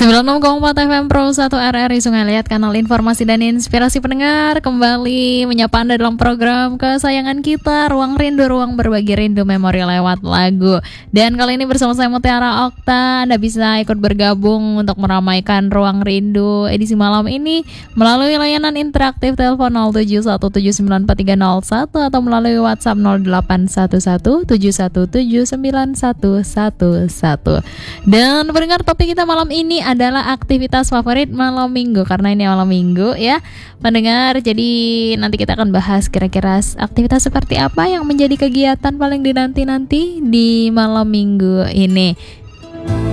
96,4 FM Pro 1 RRI Sungai Liat, kanal informasi dan inspirasi pendengar. Kembali menyapa Anda dalam program kesayangan kita, Ruang Rindu, ruang berbagi rindu memori lewat lagu. Dan kali ini bersama saya Mutiara Okta, Anda bisa ikut bergabung untuk meramaikan Ruang Rindu edisi malam ini melalui layanan interaktif telepon 0717943001 atau melalui WhatsApp 081171791111. Dan pendengar, topik kita malam ini adalah aktivitas favorit malam minggu, karena ini malam minggu ya pendengar. Jadi nanti kita akan bahas kira-kira aktivitas seperti apa yang menjadi kegiatan paling dinanti-nanti di malam minggu ini.